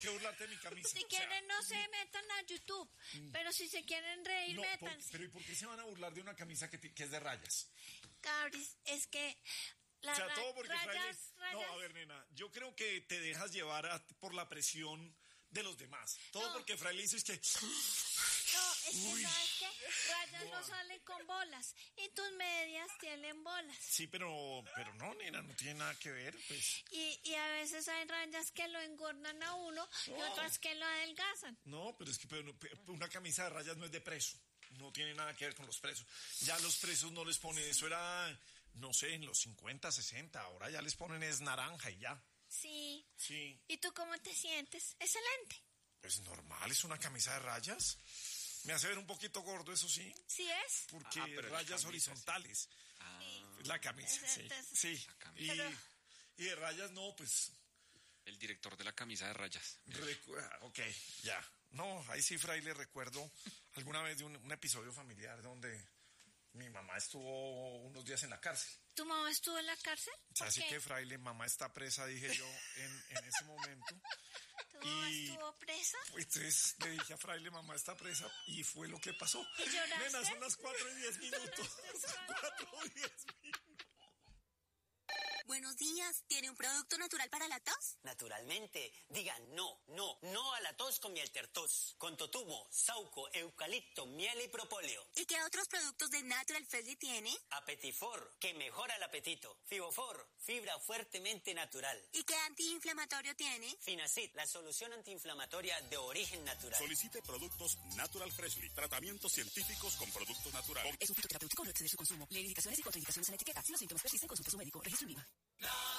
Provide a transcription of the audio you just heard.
qué burlarte de mi camisa? Si quieren no se metan a YouTube, pero si se quieren reír, No, métanse. pero ¿y por qué se van a burlar de una camisa que es de rayas? Cabris, es que O sea, todo porque rayas. No, a ver, nena, yo creo que te dejas llevar por la presión de los demás. Todo No. porque Fraile dice que... No, es que Uy. ¿sabes qué? Rayas no salen con bolas y tus medias tienen bolas. Sí, pero no, nena, no tiene nada que ver, pues. Y a veces hay rayas que lo engordan a uno y otras que lo adelgazan. No, pero es que una camisa de rayas no es de preso. No tiene nada que ver con los presos. Ya los presos no les ponen, eso era, no sé, en los 50, 60. Ahora ya les ponen es naranja y ya. Sí. Sí. ¿Y tú cómo te sientes? Excelente. Pues normal, es una camisa de rayas. Me hace ver un poquito gordo, eso sí. ¿Sí es? Porque pero rayas la camisa, horizontales. Sí. La camisa, sí. Entonces, Sí. La camisa. Y de rayas no, pues... El director de la camisa de rayas. Ok, ya. No, ahí sí, Fraile, recuerdo alguna vez de un episodio familiar donde mi mamá estuvo unos días en la cárcel. ¿Tu mamá estuvo en la cárcel? O sea, ¿Por así qué? que, Fraile, mamá está presa, dije yo en ese momento. ¿Tu mamá y- estuvo presa? Pues entonces le dije a Fraile, mamá está presa, y fue lo que pasó. ¿Y lloraste? Nena, son las 4:10. Son 4:10. Buenos días, ¿tiene un producto natural para la tos? Naturalmente, digan no a la tos con Mieltertos, con totumo, sauco, eucalipto, miel y propóleo. ¿Y qué otros productos de Natural Freshly tiene? Apetifor, que mejora el apetito. Fibofor, fibra fuertemente natural. ¿Y qué antiinflamatorio tiene? Finacid, la solución antiinflamatoria de origen natural. Solicite productos Natural Freshly, tratamientos científicos con productos naturales. Es un fitoterapéutico, no exceder su consumo. Lee indicaciones y contraindicaciones en la etiqueta. Si los síntomas persisten, consulte a su médico. Registro INVIMA.